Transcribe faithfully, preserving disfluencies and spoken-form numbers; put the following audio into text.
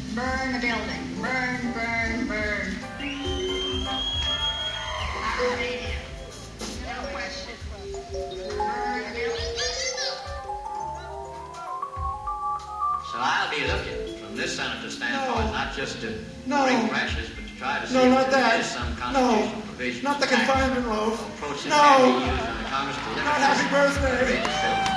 Burn the building. Burn, burn, burn. Our radio. No question. Burn the building. So I'll be looking from this senator's standpoint, No. not just to No. bring pressures, but to try to see No, if not there that. is some No. constitutional provision. Not the to tax confinement loaf. approach that No. can be used in the Congress to limit Not happy this birthday. outrageous bill.